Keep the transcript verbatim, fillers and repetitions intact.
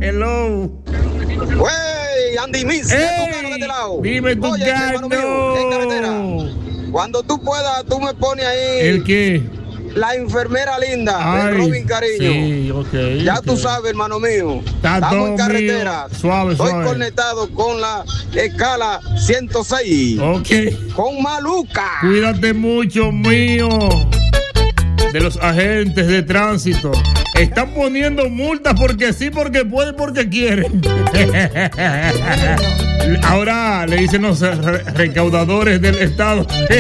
Hello. Wey, Andy Miss, Ey, ¿qué tú ganas de este lado? dime tu Oye, hermano mío, en carretera. Cuando tú puedas, tú me pones ahí. ¿El qué? La enfermera linda, Ay, de Robin Cariño. Sí, ok. Ya ok. tú sabes, hermano mío. Está Estamos todo en carretera. mío. Suave, Estoy suave. conectado con la escala ciento seis. Ok. Con Maluca. Cuídate mucho, mío. De los agentes de tránsito. Están poniendo multas porque sí, porque pueden, porque quieren. Ahora le dicen los re- recaudadores del Estado.